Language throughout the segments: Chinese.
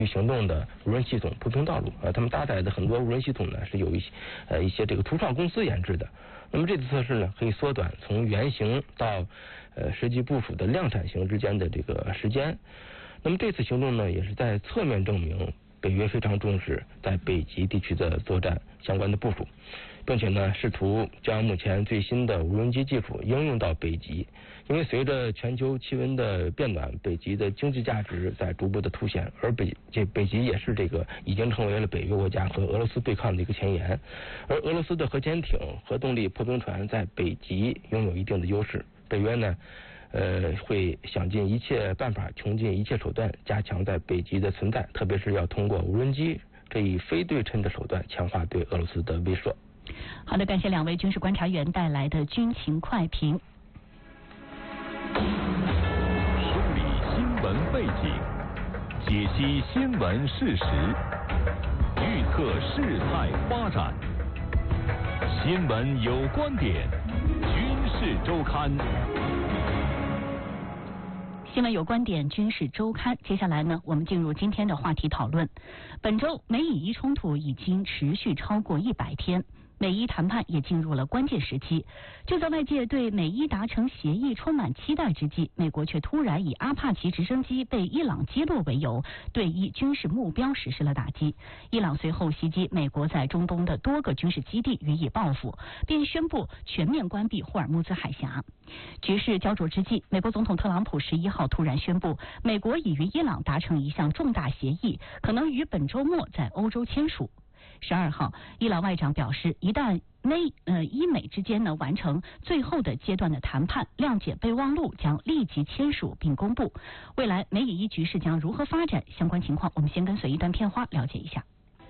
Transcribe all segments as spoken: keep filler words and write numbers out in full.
行动的无人系统铺平道路啊，他们搭载的很多无人系统呢是有一些呃一些这个初创公司研制的。那么这次测试呢，可以缩短从原型到呃实际部署的量产型之间的这个时间。那么这次行动呢，也是在侧面证明北约非常重视在北极地区的作战相关的部署，并且呢，试图将目前最新的无人机技术应用到北极。因为随着全球气温的变暖，北极的经济价值在逐步的凸显，而北这北极也是这个已经成为了北约国家和俄罗斯对抗的一个前沿。而俄罗斯的核潜艇、核动力破冰船在北极拥有一定的优势，北约呢，呃，会想尽一切办法，穷尽一切手段，加强在北极的存在，特别是要通过无人机这一非对称的手段，强化对俄罗斯的威慑。 好的，感谢两位军事观察员带来的军情快评。 梳理新闻背景，解析新闻事实，预测事态发展。新闻有观点，军事周刊。 新闻有观点，军事周刊。接下来呢，我们进入今天的话题讨论。本周美以伊冲突已经持续超过一百天。美伊谈判也进入了关键时期，就在外界对美伊达成协议充满期待之际，美国却突然以阿帕奇直升机被伊朗击落为由，对伊军事目标实施了打击。伊朗随后袭击美国在中东的多个军事基地，予以报复，并宣布全面关闭霍尔木兹海峡。局势焦灼之际，美国总统特朗普十一号突然宣布，美国已与伊朗达成一项重大协议，可能于本周末在欧洲签署。十二号，伊朗外长表示，一旦美呃伊美之间呢完成最后的阶段的谈判，谅解备忘录将立即签署并公布。未来美以伊局势将如何发展？相关情况，我们先跟随一段片花了解一下。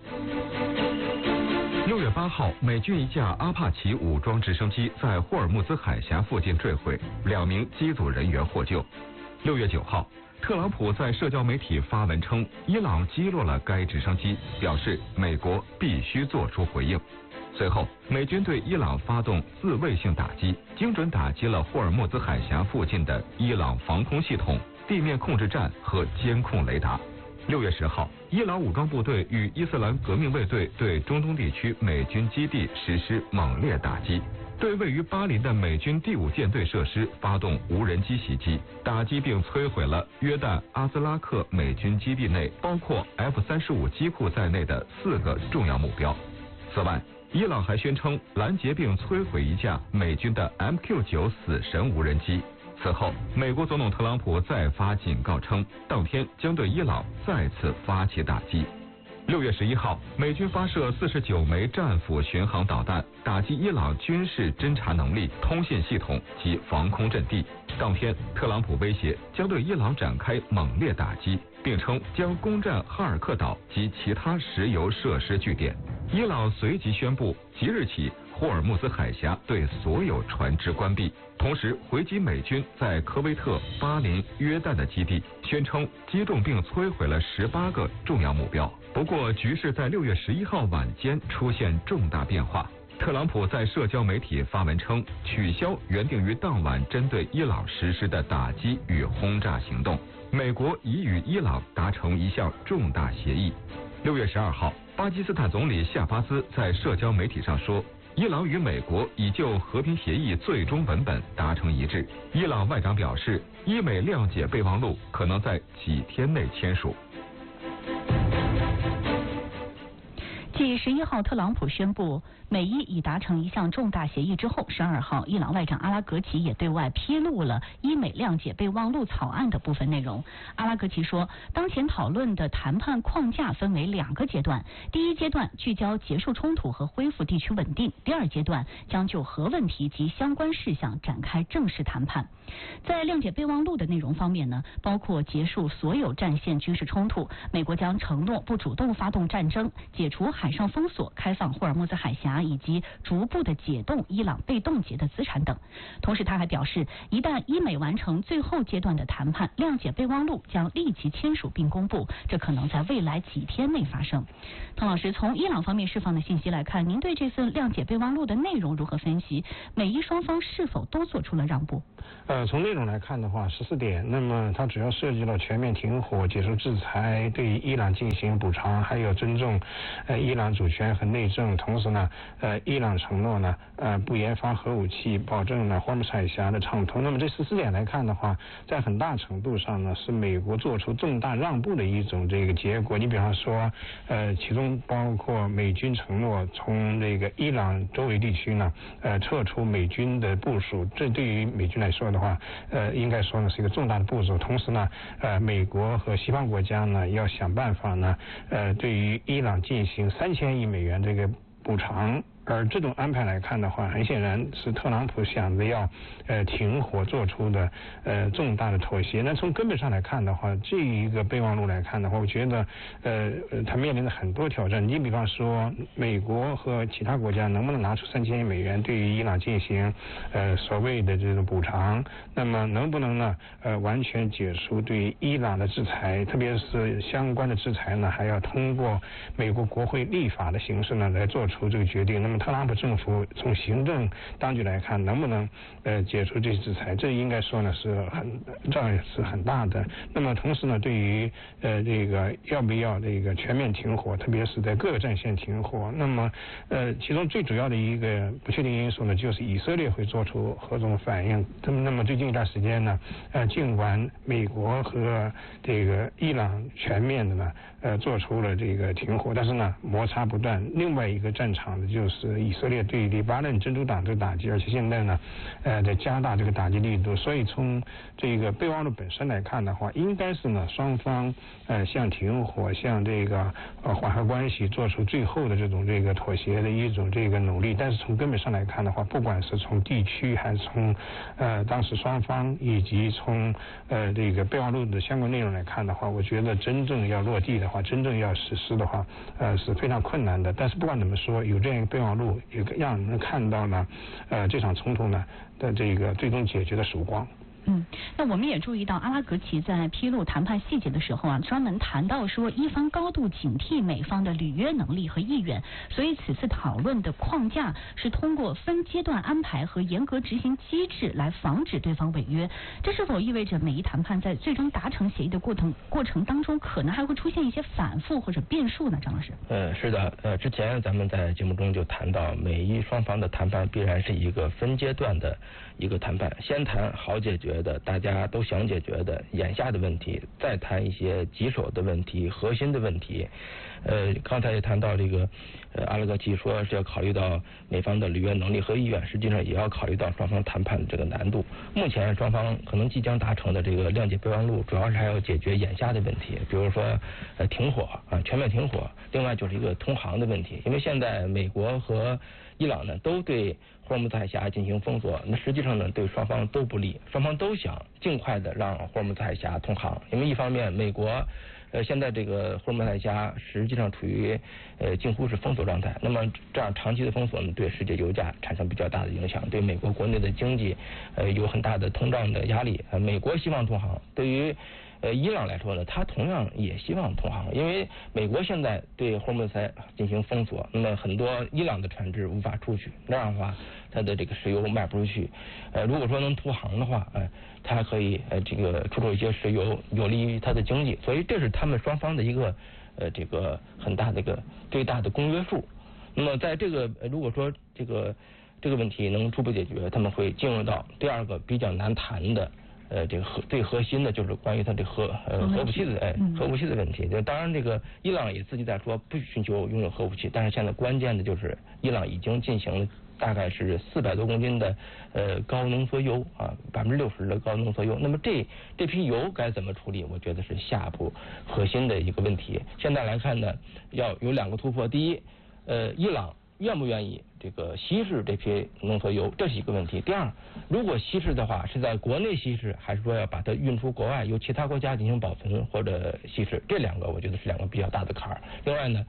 六月八号，美军一架阿帕奇武装直升机在霍尔木兹海峡附近坠毁，两名机组人员获救。六月九号。特朗普在社交媒体发文称，伊朗击落了该直升机，表示美国必须做出回应。随后，美军对伊朗发动自卫性打击，精准打击了霍尔木兹海峡附近的伊朗防空系统、地面控制站和监控雷达。六月十号，伊朗武装部队与伊斯兰革命卫队对中东地区美军基地实施猛烈打击。对位于巴林的美军第五舰队设施发动无人机袭击，打击并摧毁了约旦阿兹拉克美军基地内包括 F 三十五 机库在内的四个重要目标。此外，伊朗还宣称拦截并摧毁一架美军的 M Q 九 死神无人机。此后，美国总统特朗普再发警告称，当天将对伊朗再次发起打击。六月十一号，美军发射四十九枚战斧巡航导弹，打击伊朗军事侦察能力、通信系统及防空阵地。当天，特朗普威胁将对伊朗展开猛烈打击，并称将攻占哈尔克岛及其他石油设施据点。伊朗随即宣布，即日起霍尔木兹海峡对所有船只关闭，同时回击美军在科威特、巴林、约旦的基地，宣称击中并摧毁了十八个重要目标。不过，局势在六月十一号晚间出现重大变化。特朗普在社交媒体发文称，取消原定于当晚针对伊朗实施的打击与轰炸行动。美国已与伊朗达成一项重大协议。六月十二号，巴基斯坦总理夏巴兹在社交媒体上说，伊朗与美国已就和平协议最终文本达成一致。伊朗外长表示，伊美谅解备忘录可能在几天内签署。 继十一号特朗普宣布美伊已达成一项重大协议之后，十二号伊朗外长阿拉格齐也对外披露了伊美谅解备忘录草案的部分内容。阿拉格齐说，当前讨论的谈判框架分为两个阶段，第一阶段聚焦结束冲突和恢复地区稳定，第二阶段将就核问题及相关事项展开正式谈判。在谅解备忘录的内容方面呢，包括结束所有战线军事冲突，美国将承诺不主动发动战争，解除海上上封锁、开放霍尔木兹海峡以及逐步的解冻伊朗被冻结的资产等。同时，他还表示，一旦伊美完成最后阶段的谈判，谅解备忘录将立即签署并公布，这可能在未来几天内发生。滕老师，从伊朗方面释放的信息来看，您对这份谅解备忘录的内容如何分析？美伊双方是否都做出了让步？ 呃，从内容来看的话，十四点，那么它主要涉及了全面停火、解除制裁、对于伊朗进行补偿，还有尊重呃伊朗主权和内政。同时呢，呃，伊朗承诺呢，呃，不研发核武器，保证呢霍尔木兹海峡的畅通。那么这十四点来看的话，在很大程度上呢，是美国做出重大让步的一种这个结果。你比方说，呃，其中包括美军承诺从这个伊朗周围地区呢，呃，撤出美军的部署，这对于美军来说的话，呃，应该说呢是一个重大的步骤。同时呢，呃，美国和西方国家呢要想办法呢，呃，对于伊朗进行三千亿美元这个补偿。而这种安排来看的话，很显然是特朗普想着要呃停火做出的呃重大的妥协。那从根本上来看的话，这一个备忘录来看的话，我觉得呃它面临着很多挑战。你比方说，美国和其他国家能不能拿出三千亿美元对于伊朗进行呃所谓的这种补偿？那么能不能呢呃完全解除对于伊朗的制裁？特别是相关的制裁呢，还要通过美国国会立法的形式呢来做出这个决定。那么特朗普政府从行政当局来看，能不能呃解除这些制裁？这应该说呢是很障碍是很大的。那么同时呢，对于呃这个要不要这个全面停火，特别是在各个战线停火，那么呃其中最主要的一个不确定因素呢，就是以色列会做出何种反应。那么那么最近一段时间呢，呃尽管美国和这个伊朗全面的呢呃做出了这个停火，但是呢摩擦不断。另外一个战场的就是以色列对黎巴嫩真主党这个打击，而且现在呢，呃，在加大这个打击力度。所以从这个备忘录本身来看的话，应该是呢双方呃向停火、向这个呃缓和关系做出最后的这种这个妥协的一种这个努力。但是从根本上来看的话，不管是从地区还是从呃当时双方以及从呃这个备忘录的相关内容来看的话，我觉得真正要落地的话，真正要实施的话，呃是非常困难的。但是不管怎么说，有这样一个备忘录，也让人看到了呃这场冲突呢的这个最终解决的曙光。 嗯，那我们也注意到阿拉格齐在披露谈判细节的时候啊，专门谈到说伊方高度警惕美方的履约能力和意愿，所以此次讨论的框架是通过分阶段安排和严格执行机制来防止对方违约。这是否意味着美伊谈判在最终达成协议的过程过程当中，可能还会出现一些反复或者变数呢？张老师？ 呃，是的，呃，之前咱们在节目中就谈到，美伊双方的谈判必然是一个分阶段的一个谈判，先谈好解决的大家都想解决的眼下的问题，再谈一些棘手的问题、核心的问题。呃，刚才也谈到这个，呃，阿拉格齐说是要考虑到美方的履约能力和意愿，实际上也要考虑到双方谈判的这个难度。目前双方可能即将达成的这个谅解备忘录，主要是还要解决眼下的问题，比如说呃停火啊，全面停火。另外就是一个通航的问题，因为现在美国和伊朗呢都对霍尔木兹海峡进行封锁，那实际上呢对双方都不利，双方都想尽快的让霍尔木兹海峡通航，因为一方面美国呃现在这个霍尔木兹海峡实际上处于呃近乎是封锁状态，那么这样长期的封锁呢对世界油价产生比较大的影响，对美国国内的经济呃有很大的通胀的压力。呃美国希望通航，对于呃，伊朗来说呢，他同样也希望通航，因为美国现在对霍尔木兹海进行封锁，那么很多伊朗的船只无法出去，那样的话，它的这个石油卖不出去。呃，如果说能通航的话，呃，它还可以呃这个出口一些石油，有利于它的经济，所以这是他们双方的一个呃这个很大的一个最大的公约数。那么在这个如果说这个这个问题能初步解决，他们会进入到第二个比较难谈的。呃，这个核最核心的就是关于它这核呃核武器的哎核武器的问题。就当然这个伊朗也自己在说不寻求拥有核武器，但是现在关键的就是伊朗已经进行了大概是四百多公斤的呃高浓缩铀啊，百分之六十的高浓缩铀。那么这这批油该怎么处理？我觉得是下一步核心的一个问题。现在来看呢，要有两个突破。第一，呃，伊朗愿不愿意这个稀释这批浓缩铀，这是一个问题。第二，如果稀释的话，是在国内稀释，还是说要把它运出国外，由其他国家进行保存或者稀释？这两个我觉得是两个比较大的坎儿。另外呢，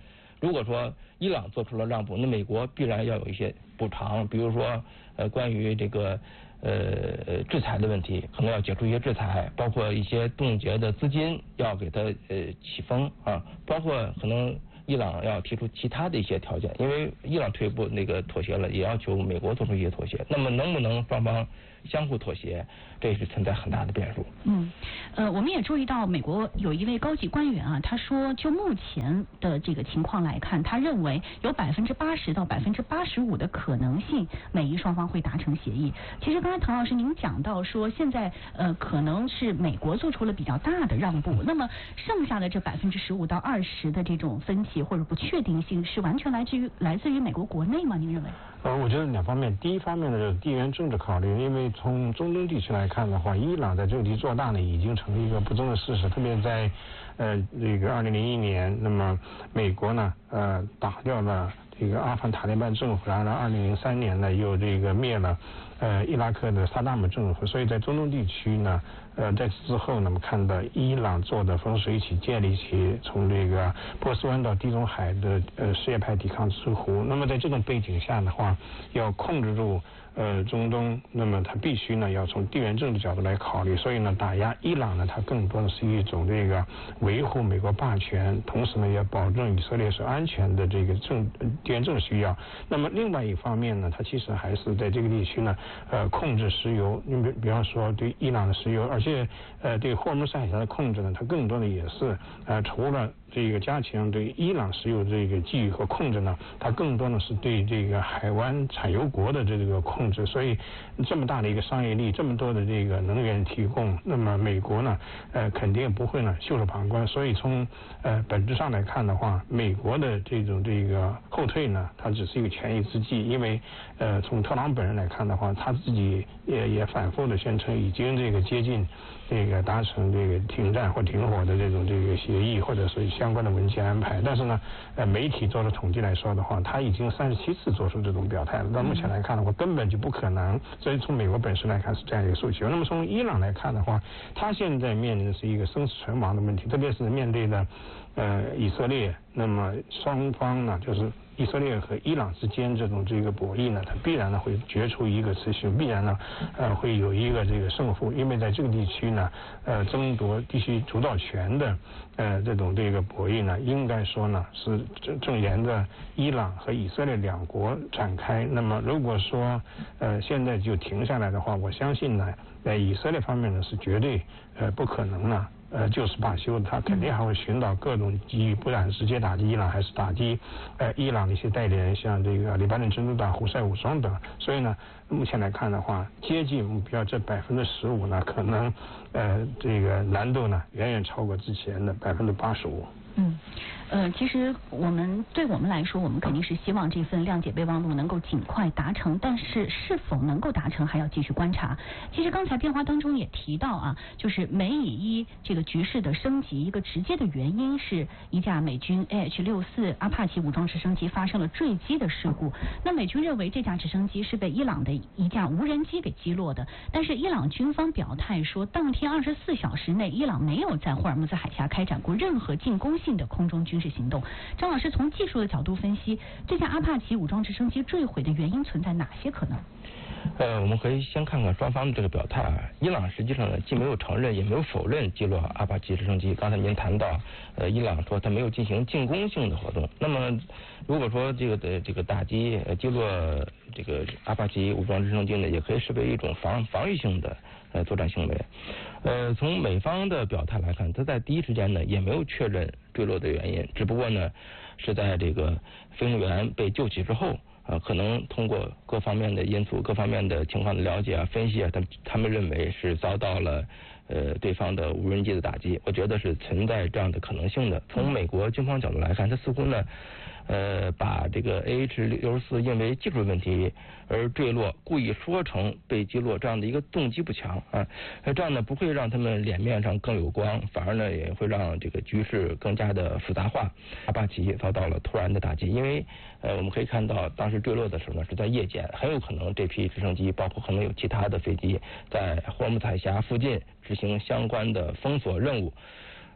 如果说伊朗做出了让步，那美国必然要有一些补偿，比如说呃关于这个呃制裁的问题，可能要解除一些制裁，包括一些冻结的资金要给它呃起封啊，包括可能伊朗要提出其他的一些条件，因为伊朗退一步那个妥协了，也要求美国做出一些妥协。那么能不能双方相互妥协，这也是存在很大的变数。 嗯，呃，我们也注意到美国有一位高级官员啊，他说就目前的这个情况来看，他认为有百分之八十到百分之八十五的可能性，美伊双方会达成协议。其实刚才唐老师您讲到说，现在呃可能是美国做出了比较大的让步，那么剩下的这百分之十五到二十的这种分歧或者不确定性，是完全来自于来自于美国国内吗？您认为？ 呃，我觉得两方面，第一方面呢就是地缘政治考虑，因为从中东地区来看的话，伊朗在这个地做大呢已经成了一个不争的事实，特别在呃这个二零零一年，那么美国呢呃打掉了这个阿富汗塔利班政府，然后二零零三年呢又这个灭了呃伊拉克的萨达姆政府，所以在中东地区呢呃在此之后，那么看到伊朗做的风水起建立起从这个波斯湾到地中海的呃什叶派抵抗之湖，那么在这种背景下的话，要控制住呃中东，那么它必须呢要从地缘政治角度来考虑，所以呢打压伊朗呢，它更多的是一种这个维护美国霸权，同时呢也保证以色列是安全的这个政地缘政治需要。那么另外一方面呢，它其实还是在这个地区呢呃控制石油，你比比方说对伊朗的石油，而且呃对霍尔木兹海峡的控制呢，它更多的也是呃除了这个加强对伊朗石油这个觊觎和控制呢，它更多的是对这个海湾产油国的这个控制。所以这么大的一个商业利益，这么多的这个能源提供，那么美国呢呃肯定不会呢袖手旁观。所以从呃本质上来看的话，美国的这种这个后退呢，它只是一个权宜之计，因为呃从特朗普本人来看的话，他自己也也反复的宣称已经这个接近这个达成这个停战或停火的这种这个协议，或者是相关的文件安排。但是呢呃媒体做的统计来说的话，他已经三十七次做出这种表态了，到目前来看的话根本就不可能。所以从美国本身来看是这样一个诉求。那么从伊朗来看的话，他现在面临的是一个生死存亡的问题，特别是面对的呃以色列，那么双方呢就是以色列和伊朗之间这种这个博弈呢，它必然呢会决出一个雌雄，必然呢呃会有一个这个胜负，因为在这个地区呢呃争夺地区主导权的呃这种这个博弈呢，应该说呢是正正沿着伊朗和以色列两国展开。那么如果说呃现在就停下来的话，我相信呢在以色列方面呢是绝对呃不可能呢呃就此罢休，他肯定还会寻找各种机遇，不管直接打击伊朗还是打击呃伊朗的一些代理人，像这个黎巴嫩真主党、胡塞武装等。所以呢目前来看的话，接近目标这百分之十五呢，可能呃这个难度呢远远超过之前的百分之八十五。 嗯，呃，其实我们对我们来说，我们肯定是希望这份谅解备忘录能够尽快达成，但是是否能够达成还要继续观察。其实刚才电话当中也提到啊，就是美以伊这个局势的升级，一个直接的原因是一架美军 A H 六十四阿帕奇武装直升机发生了坠机的事故。那美军认为这架直升机是被伊朗的一架无人机给击落的，但是伊朗军方表态说，当天二十四小时内，伊朗没有在霍尔木兹海峡开展过任何进攻性的空中军事行动。张老师从技术的角度分析，这架阿帕奇武装直升机坠毁的原因存在哪些可能？ 呃，我们可以先看看双方的这个表态啊。伊朗实际上呢，既没有承认，也没有否认击落阿帕奇直升机。刚才您谈到，呃，伊朗说他没有进行进攻性的活动。那么，如果说这个的这个打击呃击落这个阿帕奇武装直升机呢，也可以视为一种防防御性的呃作战行为。呃，从美方的表态来看，他在第一时间呢也没有确认坠落的原因，只不过呢是在这个飞行员被救起之后。呃，可能通过各方面的因素、各方面的情况的了解啊、分析啊，他他们认为是遭到了呃对方的无人机的打击。我觉得是存在这样的可能性的。从美国军方角度来看，他似乎呢，呃，把这个 A H 六十四因为技术问题而坠落，故意说成被击落，这样的一个动机不强啊。这样呢不会让他们脸面上更有光，反而呢也会让这个局势更加的复杂化。阿帕奇遭到了突然的打击，因为呃我们可以看到当时坠落的时候呢是在夜间，很有可能这批直升机包括可能有其他的飞机在霍尔木兹海峡附近执行相关的封锁任务。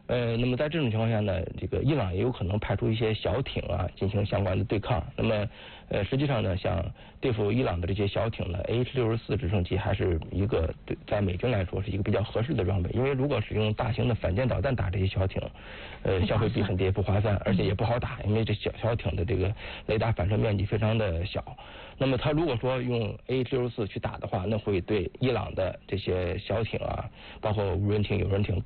呃，那么在这种情况下呢，这个伊朗也有可能派出一些小艇啊进行相关的对抗。那么，呃，实际上呢，像对付伊朗的这些小艇呢 ，A H 六十四直升机还是一个对在美军来说是一个比较合适的装备，因为如果使用大型的反舰导弹打这些小艇，呃，消费比很低，不划算，而且也不好打，因为这小小艇的这个雷达反射面积非常的小。那么他如果说用 A H 六十四去打的话，那会对伊朗的这些小艇啊，包括无人艇、有人艇